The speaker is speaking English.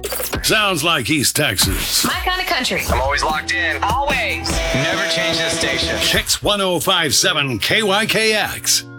Sounds like East Texas. My kind of country. I'm always locked in. Always. Never change this station. Kicks 1057 KYKX.